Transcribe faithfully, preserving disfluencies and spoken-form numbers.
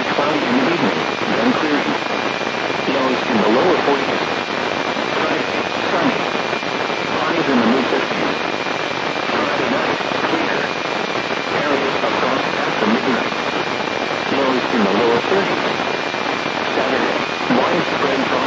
Cloudy in the evening, then clearing. Lows in the lower forties. Friday, sunny. Highs in the mid-fifties. Friday night, clear. Areas of frost after midnight. Lows in the lower thirties. Saturday, widespread frost.